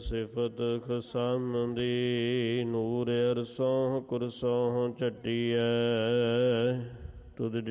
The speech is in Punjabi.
ਸਿਫਤ ਖਸਮ ਦੀ। ਨੂਰ ਅਰਸੋਂ ਕੁਰਸੋਂ ਝਟੀਐ ਤੁਧ